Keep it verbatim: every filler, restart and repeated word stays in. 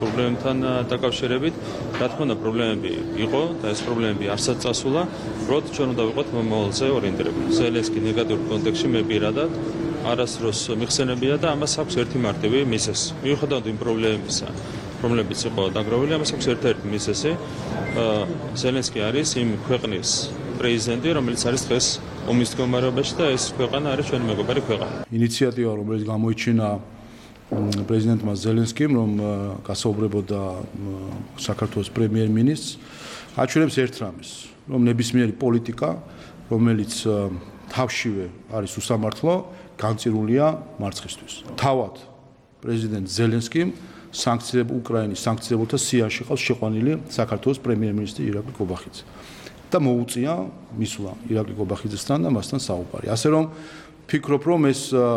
პრობლემთან დაკავშირებით, რა თქმა უნდა, პრობლემები იყო და ეს პრობლემები არცად წასულა, უბრალოდ ჩვენ უნდა ვიყოთ მომავალზე ორიენტირებული. ზელენსკი ნეგატიურ კონტექსტში მე პირადად არასდროს მიხსენებია და ამას აქვს ერთი მარტივი მიზეზი. მიუხედავად იმ პრობლემებისა, რომლებიც იყო დაგროვილი, ამას აქვს ერთ-ერთი მიზეზი. ზელენსკი არის იმ ქვეყნის პრეზიდენტი, რომელიც არის დღეს ომის მდგომარეობაში და ეს ქვეყანა არის ჩვენი მეგობარი ქვეყანა. ინიციატივა, რომელიც გამოიჩინა პრეზიდენტმა ზელენსკიმ, რომ გასაუბრებოდა საქართველოს პრემიერ-მინისტრს, აჩვენებს ერთ რამეს, რომ ნებისმიერი პოლიტიკა, რომელიც თავშივე არის უსამართლო, განწირულია მარცხისთვის. თავად პრეზიდენტ ზელენსკიმ სანქციებულ უკრაინის სანქციებულთა სიაში ყავს შეყვანილი საქართველოს პრემიერ-მინისტრი ირაკლი კობახიძე და მოუწია მისვლა ირაკლი კობახიძესთან და მასთან საუბარი. ასე რომ ფიქრობ, რომ ეს